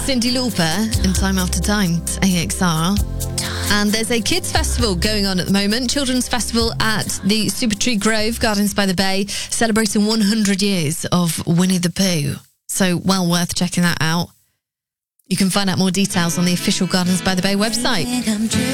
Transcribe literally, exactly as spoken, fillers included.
Cyndi Lauper in Time After Time. It's A X R. And there's a kids festival going on at the moment, children's festival at the Supertree Grove, Gardens by the Bay, celebrating one hundred years of Winnie the Pooh. So well worth checking that out. You can find out more details on the official Gardens by the Bay website.